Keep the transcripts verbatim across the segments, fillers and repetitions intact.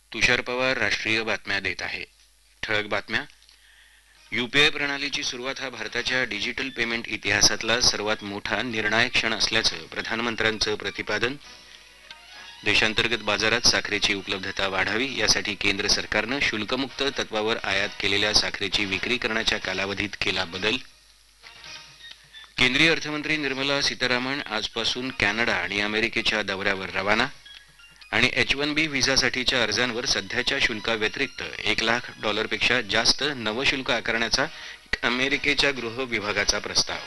तुषार पवार राष्ट्रीय बातम्या देत आहे. ठळक बातम्या. यूपीआय प्रणालीची सुरुवात हा भारताच्या डिजिटल पेमेंट इतिहासातला सर्वात मोठा निर्णायक क्षण असल्याचं प्रधानमंत्र्यांचं प्रतिपादन. देशांतर्गत बाजारात साखरेची उपलब्धता वाढावी यासाठी केंद्र सरकारनं शुल्कमुक्त तत्वावर आयात केलेल्या साखरेची विक्री करण्याच्या कालावधीत केला बदल. केंद्रीय अर्थमंत्री निर्मला सीतारामन आजपासून कॅनडा आणि अमेरिकेच्या दौऱ्यावर रवाना. आणि एच वन बी व्हिसासाठीच्या अर्जांवर सध्याच्या शुल्काव्यतिरिक्त एक लाख डॉलरपेक्षा जास्त नवशुल्क आकारण्याचा अमेरिकेच्या गृह विभागाचा प्रस्ताव.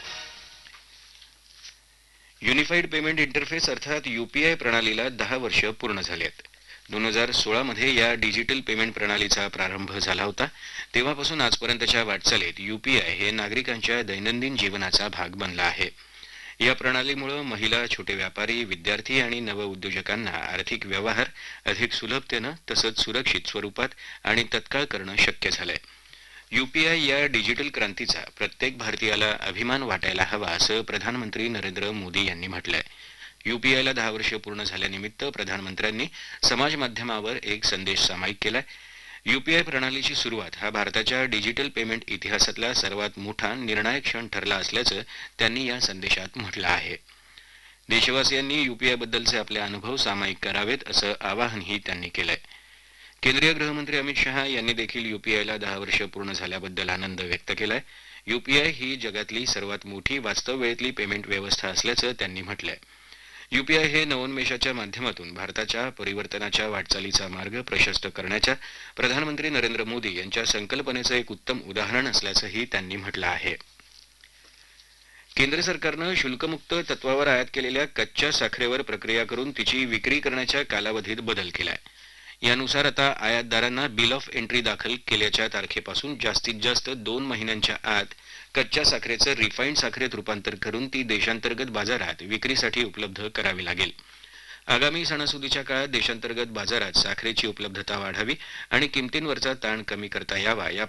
युनिफाईड पेमेंट इंटरफेस अर्थात यूपीआय प्रणालीला दहा वर्ष पूर्ण झाली आहेत. दोन हजार सोळामध्ये या डिजिटल पेमेंट प्रणालीचा प्रारंभ झाला होता. तेव्हापासून आजपर्यंतच्या वाटचालीत यूपीआय हे नागरिकांच्या दैनंदिन जीवनाचा भाग बनला आहे. या प्रणालीमुळे महिला, छोटे व्यापारी, विद्यार्थी आणि नवउद्योजकांना आर्थिक व्यवहार अधिक सुलभतेनं तसंच सुरक्षित स्वरूपात आणि तत्काळ करणं शक्य झालंय. यूपीआय या डिजिटल क्रांतीचा प्रत्येक भारतीयाला अभिमान वाटायला हवा असं प्रधानमंत्री नरेंद्र मोदी यांनी म्हटलंय. यूपीआयला दहा वर्ष पूर्ण झाल्यानिमित्त प्रधानमंत्र्यांनी समाज माध्यमावर एक संदेश सामायिक केलाय. यूपीआय प्रणालीची सुरुवात हा भारताच्या डिजिटल पेमेंट इतिहासातला सर्वात मोठा निर्णायक क्षण ठरला असल्याचं त्यांनी या संदेशात म्हटलं आहे. देशवासियांनी यूपीआयबद्दलचे आपले अनुभव सामायिक करावेत असं आवाहनही त्यांनी केलंय. केंद्रीय गृहमंत्री अमित शहा यांनी देखील यूपीआयला दहा वर्ष पूर्ण झाल्याबद्दल आनंद व्यक्त केलाय. यूपीआय ही जगातली सर्वात मोठी वास्तव वेळेतली पेमेंट व्यवस्था असल्याचं त्यांनी म्हटलंय. यूपीआय हे नवोन्मेषाच्या माध्यमातून भारताच्या परिवर्तनाच्या वाटचालीचा मार्ग प्रशस्त करण्याच्या प्रधानमंत्री नरेंद्र मोदी यांच्या संकल्पनेचं एक उत्तम उदाहरण असल्याचंही त्यांनी म्हटलं आहे. केंद्र सरकारनं शुल्कमुक्त तत्वावर आयात केलेल्या कच्च्या साखरेवर प्रक्रिया करून तिची विक्री करण्याच्या कालावधीत बदल केलाय. यानुसार आता आयातदारांना बिल ऑफ एंट्री दाखल केल्याच्या तारखेपासून जास्तीत जास्त दोन महिन्यांच्या आत कच्च्या साखरेचं रिफाईंड साखरेत रूपांतर करून ती देशांतर्गत बाजारात विक्रीसाठी उपलब्ध करावी लागेल. आगामी सणासुदीच्या काळात देशांतर्गत बाजारात साखरेची उपलब्धता वाढावी आणि किमतींवरचा ताण कमी करता यावा या